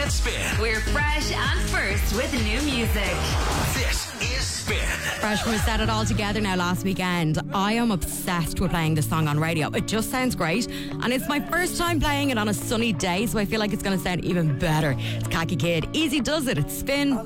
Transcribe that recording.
at Spin. We're fresh and first with new music. This is Spin. Fresh was set it all together now last weekend. I am obsessed with playing this song on radio. It just sounds great. And it's my first time playing it on a sunny day, so I feel like it's going to sound even better. It's Khaki Kid. Easy does it. It's Spin.